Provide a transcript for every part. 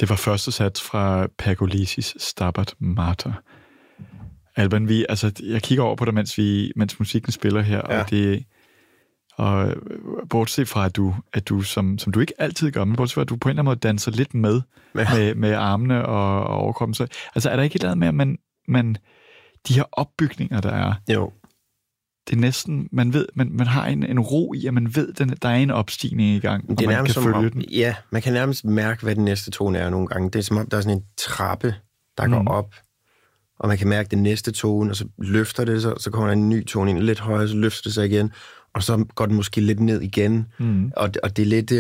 Det var første sats fra Pergolesi's Stabat Mater. Alban, jeg kigger over på dig, mens musikken spiller her, ja. Og bortset fra, at du som du ikke altid gør, men bortset fra, at du på en eller anden måde danser lidt med armene og overkroppen. Så, altså, er der ikke et eller andet med, at man de her opbygninger, der er... Jo. Det er næsten, man ved, man har en ro i, at man ved, der er en opstigning i gang, og man kan følge den. Ja, man kan nærmest mærke, hvad den næste tone er nogle gange. Det er som om, der er sådan en trappe, der går op, og man kan mærke den næste tone, og så løfter det, så kommer der en ny tone ind lidt højere, så løfter det sig igen, og så går den måske lidt ned igen. Og det er lidt,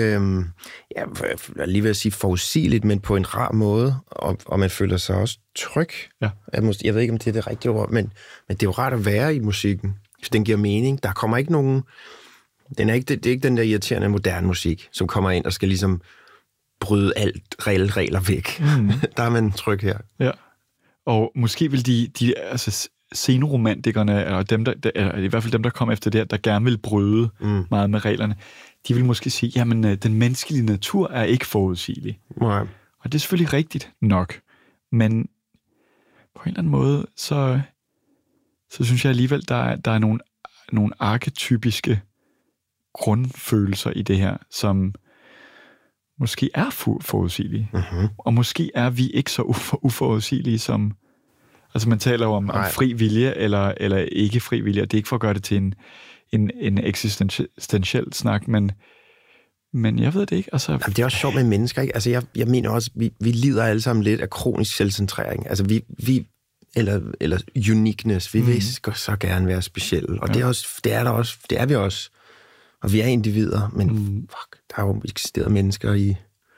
jeg lige vil sige forudsigeligt, men på en rar måde, og man føler sig også tryg. Ja. Jeg ved ikke, om det er det rigtige ord, men det er jo rart at være i musikken. Den giver mening. Der kommer ikke nogen... Det er ikke den der irriterende moderne musik, som kommer ind og skal ligesom bryde alt regler væk. Der er man tryg her. Ja. Og måske vil de sceneromantikerne, eller dem, eller i hvert fald dem, der kom efter det, der gerne vil bryde meget med reglerne, de vil måske sige, jamen, den menneskelige natur er ikke forudsigelig. Nej. Og det er selvfølgelig rigtigt nok. Men på en eller anden måde, så synes jeg alligevel, der er nogle arketypiske grundfølelser i det her, som måske er forudsigelige. Og måske er vi ikke så uforudsigelige som... Altså man taler jo om fri vilje eller ikke fri vilje, og det er ikke for at gøre det til en eksistentiel snak, men jeg ved det ikke. Altså, det er også sjovt med mennesker, ikke? Altså jeg mener også, vi lider alle sammen lidt af kronisk selvcentrering. Altså vi eller uniqueness. Vi vil så gerne være specielle. Og det er vi også. Og vi er individer, men der har jo eksisteret mennesker i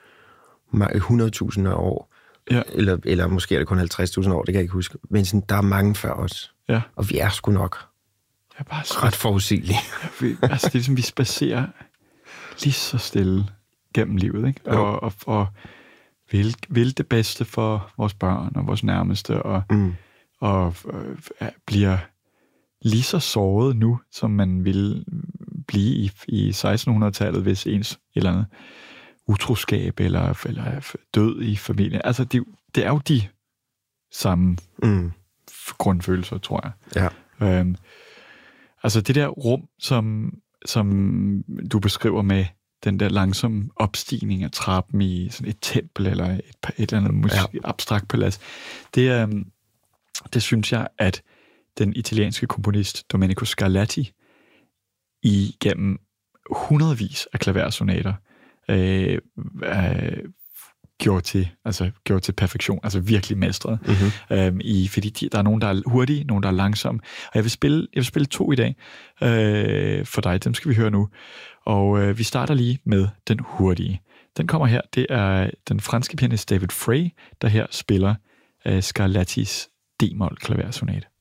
100.000 år. Ja. Eller måske er det kun 50.000 år, det kan jeg ikke huske. Men sådan, der er mange før os. Ja. Og vi er sgu nok ret forudsigelige. Altså, det er som, vi spacerer lige så stille gennem livet, ikke? Og vil det bedste for vores børn og vores nærmeste, og bliver lige så såret nu, som man ville blive i 1600-tallet, hvis ens eller andet utroskab eller død i familien. Altså, det er jo de samme grundfølelser, tror jeg. Ja. Altså, det der rum, som du beskriver med den der langsomme opstigning af trappen i sådan et tempel eller et eller andet abstrakt palads, det synes jeg, at den italienske komponist Domenico Scarlatti igennem hundredvis af klaversonater gjort til perfektion, altså virkelig mestret. Fordi der er nogen, der er hurtige, nogen, der er langsomme. Og jeg vil spille 2 i dag for dig. Dem skal vi høre nu. Og vi starter lige med den hurtige. Den kommer her. Det er den franske pianist David Frey, der her spiller Scarlattis D-mol klaversonate.